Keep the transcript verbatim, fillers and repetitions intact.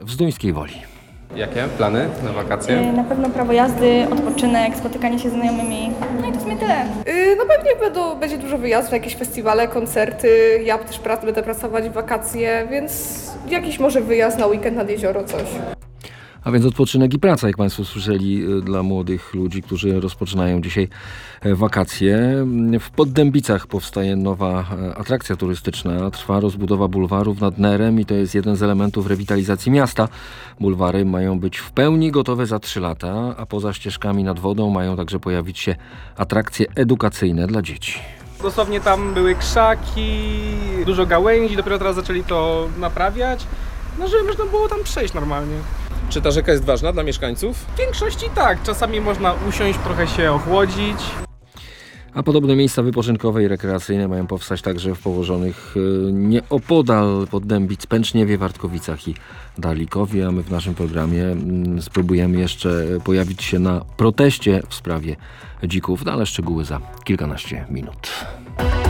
w Zduńskiej Woli. Jakie plany na wakacje? Na pewno prawo jazdy, odpoczynek, spotykanie się z znajomymi. No i to w sumie tyle. Yy, no pewnie będą, będzie dużo wyjazdów, jakieś festiwale, koncerty. Ja też prac, będę pracować w wakacje, więc jakiś może wyjazd na weekend nad jezioro, coś. A więc odpoczynek i praca, jak Państwo słyszeli, dla młodych ludzi, którzy rozpoczynają dzisiaj wakacje. W Poddębicach powstaje nowa atrakcja turystyczna. Trwa rozbudowa bulwarów nad Nerem i to jest jeden z elementów rewitalizacji miasta. Bulwary mają być w pełni gotowe za trzy lata, a poza ścieżkami nad wodą mają także pojawić się atrakcje edukacyjne dla dzieci. Dosłownie tam były krzaki, dużo gałęzi, dopiero teraz zaczęli to naprawiać, no żeby można było tam przejść normalnie. Czy ta rzeka jest ważna dla mieszkańców? W większości tak, czasami można usiąść, trochę się ochłodzić. A podobne miejsca wypoczynkowe i rekreacyjne mają powstać także w położonych nieopodal Poddębic, Pęczniewie, Wartkowicach i Dalikowie, a my w naszym programie spróbujemy jeszcze pojawić się na proteście w sprawie dzików, no ale szczegóły za kilkanaście minut.